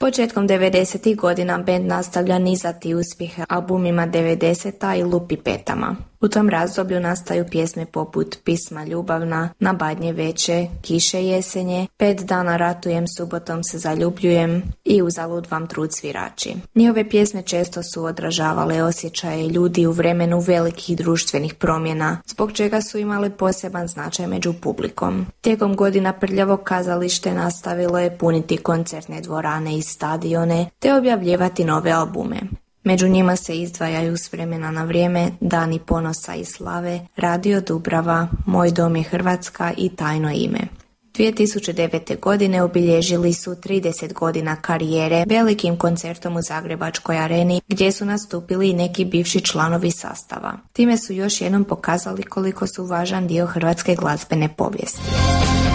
Početkom 90. godina band nastavlja nizati uspjehe albumima 90. i Lupi petama. U tom razdoblju nastaju pjesme poput Pisma ljubavna, Na badnje veče, Kiše jesenje, 5 dana ratujem, subotom se zaljubljujem i Uzalud vam trud svirači. Njihove pjesme često su odražavale osjećaje ljudi u vremenu velikih društvenih promjena, zbog čega su imale poseban značaj među publikom. Tijekom godina Prljavog kazalište nastavilo je puniti koncertne dvorane i stadione te objavljivati nove albume. Među njima se izdvajaju s vremena na vrijeme Dani ponosa i slave, Radio Dubrava, Moj dom je Hrvatska i Tajno ime. 2009. godine obilježili su 30 godina karijere velikim koncertom u Zagrebačkoj areni gdje su nastupili i neki bivši članovi sastava. Time su još jednom pokazali koliko su važan dio hrvatske glazbene povijesti.